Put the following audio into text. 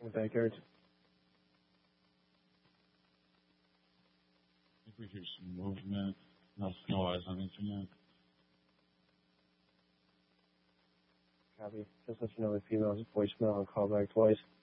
in the backyard. I think we hear some movement. No eyes on internet. Copy. Just let you know the female's voicemail and call back twice.